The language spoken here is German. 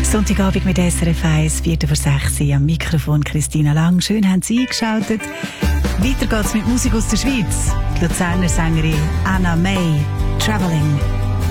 Sonntagabend mit SRF 1, 5:45 Uhr am Mikrofon Christina Lang. Schön haben Sie eingeschaltet. Weiter geht's mit Musik aus der Schweiz. Die Luzerner Sängerin Anna May, Traveling.